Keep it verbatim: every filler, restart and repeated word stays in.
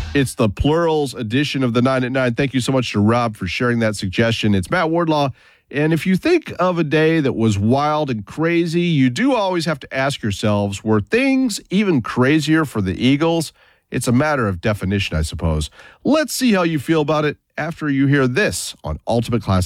It's the plurals edition of the nine at nine. Thank you so much to Rob for sharing that suggestion. It's Matt Wardlaw. And if you think of a day that was wild and crazy, you do always have to ask yourselves, were things even crazier for the Eagles? It's a matter of definition, I suppose. Let's see how you feel about it after you hear this on Ultimate Classic.